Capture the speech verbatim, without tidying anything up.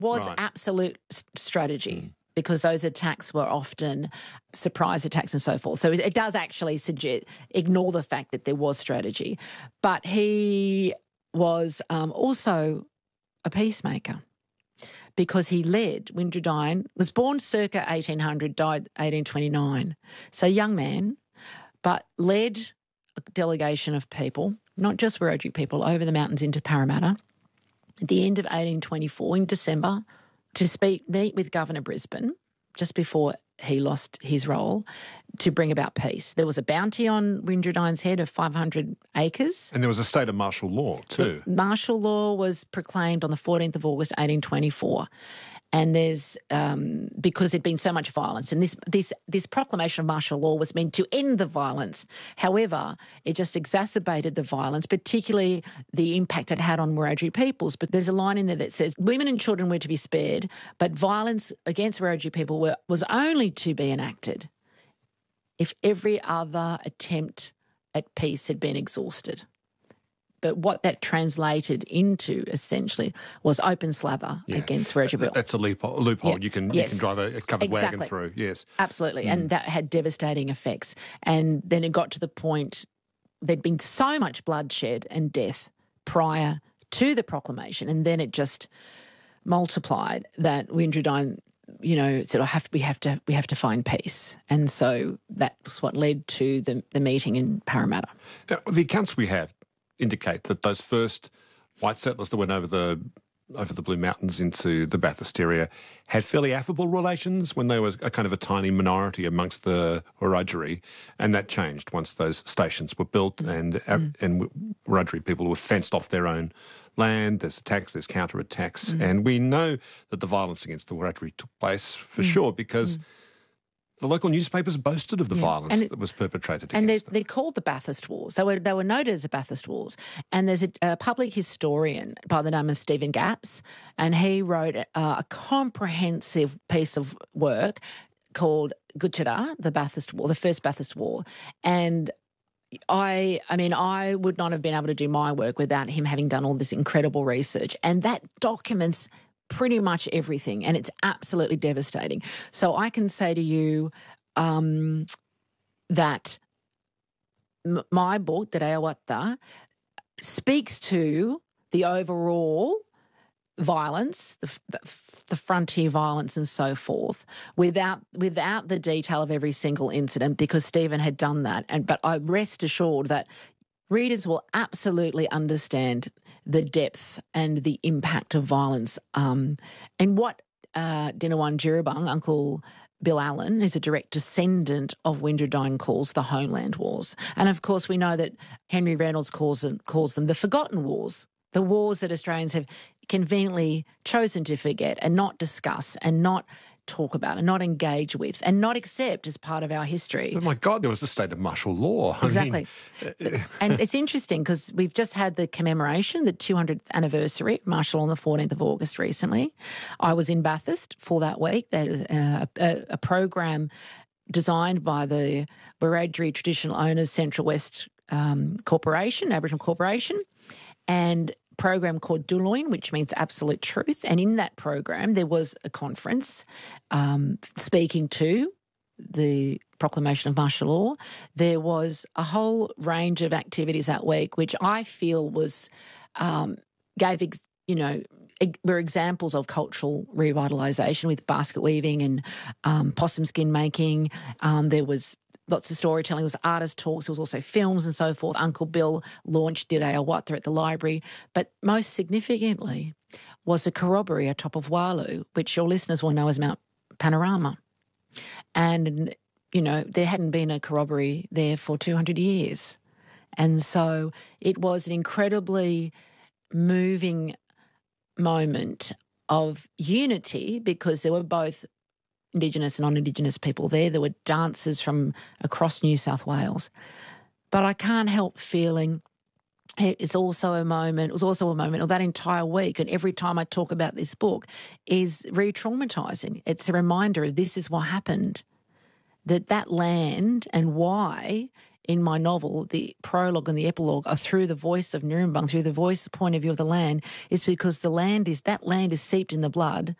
was Right. absolute s- strategy. Mm. Because those attacks were often surprise attacks and so forth. So it, it does actually suggest, ignore the fact that there was strategy. But he was um, also a peacemaker because he led, Windradyne was born circa eighteen hundred, died eighteen twenty-nine. So young man, but led a delegation of people, not just Wiradjuri people, over the mountains into Parramatta at the end of eighteen twenty-four in December, to speak, meet with Governor Brisbane just before he lost his role to bring about peace. There was a bounty on Windradyne's head of five hundred acres. And there was a state of martial law too. The martial law was proclaimed on the fourteenth of August, eighteen twenty-four. And there's, um, because there'd been so much violence, and this this this proclamation of martial law was meant to end the violence. However, it just exacerbated the violence, particularly the impact it had on Wiradjuri peoples. But there's a line in there that says women and children were to be spared, but violence against Wiradjuri people were, was only to be enacted if every other attempt at peace had been exhausted. But what that translated into essentially was open slather Yeah. against Wiradjuri. That's a loophole. A loophole. Yeah. You can Yes. you can drive a, a covered Exactly. wagon through. Yes, Absolutely. And that had devastating effects. And then it got to the point there'd been so much bloodshed and death prior to the proclamation, and then it just multiplied that Windradyne, you know, said, "I have we have to we have to find peace," and so that was what led to the the meeting in Parramatta. Now, the accounts we have indicate that those first white settlers that went over the over the Blue Mountains into the Bathurst area had fairly affable relations when they were a kind of a tiny minority amongst the Wiradjuri, and that changed once those stations were built and mm. and Wiradjuri people were fenced off their own land. There's attacks, there's counter-attacks, mm. and we know that the violence against the Wiradjuri took place for mm. sure because mm. the local newspapers boasted of the yeah. violence it, that was perpetrated and against them. And they're called the Bathurst Wars. They were, they were noted as the Bathurst Wars. And there's a, a public historian by the name of Stephen Gapps, and he wrote a, a comprehensive piece of work called Gutjara, the Bathurst War, the first Bathurst War. And I, I mean, I would not have been able to do my work without him having done all this incredible research. And that documents pretty much everything, and it's absolutely devastating. So I can say to you um, that m- my book, Te Reo Wata, speaks to the overall violence, the, the, the frontier violence and so forth, without without the detail of every single incident, because Stephen had done that. And but I rest assured that readers will absolutely understand the depth and the impact of violence. Um, and what uh, Dinawan Jirabung, Uncle Bill Allen, is a direct descendant of Windradyne, calls the Homeland Wars. And, of course, we know that Henry Reynolds calls them, calls them the Forgotten Wars, the wars that Australians have conveniently chosen to forget and not discuss and not talk about and not engage with and not accept as part of our history. Oh my God, there was a state of martial law. Exactly. I mean, and it's interesting because we've just had the commemoration, the two hundredth anniversary of martial law on the fourteenth of August recently. I was in Bathurst for that week. There's a, a, a program designed by the Wiradjuri Traditional Owners Central West um, Corporation, Aboriginal Corporation, and program called Duloin, which means absolute truth. And in that program, there was a conference um, speaking to the proclamation of martial law. There was a whole range of activities that week, which I feel was um, gave, ex- you know, were examples of cultural revitalisation with basket weaving and um, possum skin making. Um, there was lots of storytelling. There was artist talks. There was also films and so forth. Uncle Bill launched Te Reo Wata at the library. But most significantly was the corroboree atop of Walu, which your listeners will know as Mount Panorama. And, you know, there hadn't been a corroboree there for two hundred years. And so it was an incredibly moving moment of unity because there were both Indigenous and non-Indigenous people there. There were dancers from across New South Wales. But I can't help feeling it's also a moment, it was also a moment of that entire week, and every time I talk about this book is re-traumatising. It's a reminder of this is what happened, that that land and why in my novel, the prologue and the epilogue are through the voice of Nuremberg, through the voice, the point of view of the land, is because the land is, that land is seeped in the blood